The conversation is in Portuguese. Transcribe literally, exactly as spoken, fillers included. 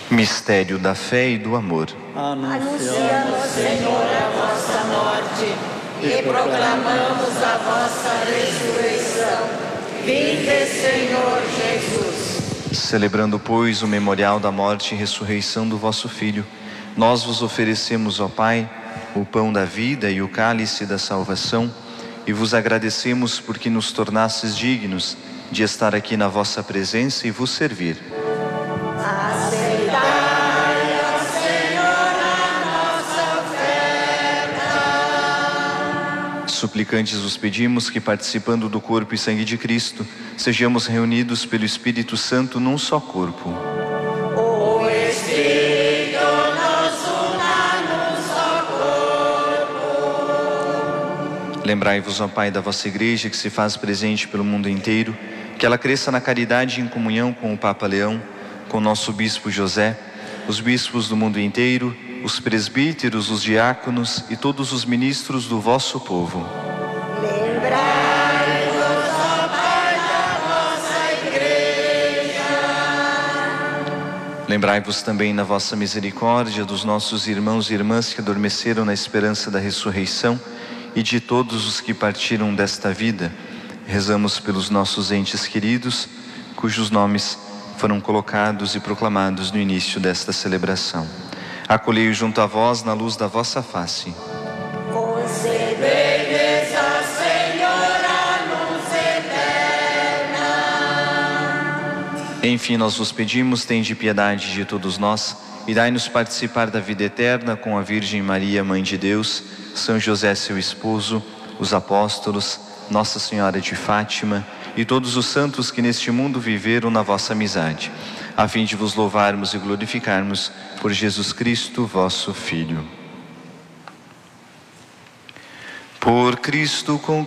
Mistério da fé e do amor. Anunciamos, Senhor, a vossa morte e proclamamos a vossa ressurreição. Vinde, Senhor Jesus. Celebrando, pois, o memorial da morte e ressurreição do vosso Filho, nós vos oferecemos, ó Pai, o pão da vida e o cálice da salvação, e vos agradecemos porque nos tornastes dignos de estar aqui na vossa presença e vos servir. Suplicantes vos pedimos que, participando do corpo e sangue de Cristo, sejamos reunidos pelo Espírito Santo num só corpo. O Espírito nos una num só corpo. Lembrai-vos, ó Pai, da vossa Igreja que se faz presente pelo mundo inteiro, que ela cresça na caridade e em comunhão com o Papa Leão, com o nosso Bispo José, os bispos do mundo inteiro, os presbíteros, os diáconos e todos os ministros do vosso povo. Lembrai-vos, ó Pai, da vossa Igreja. Lembrai-vos também na vossa misericórdia dos nossos irmãos e irmãs que adormeceram na esperança da ressurreição e de todos os que partiram desta vida. Rezamos pelos nossos entes queridos, cujos nomes foram colocados e proclamados no início desta celebração. Acolhei junto a vós na luz da vossa face. Concedei-lhes, ó Senhor, a luz eterna. Enfim, nós vos pedimos, tende piedade de todos nós e dai-nos participar da vida eterna com a Virgem Maria, Mãe de Deus, São José, seu esposo, os apóstolos, Nossa Senhora de Fátima e todos os santos que neste mundo viveram na vossa amizade, a fim de vos louvarmos e glorificarmos por Jesus Cristo, vosso Filho. Por Cristo, com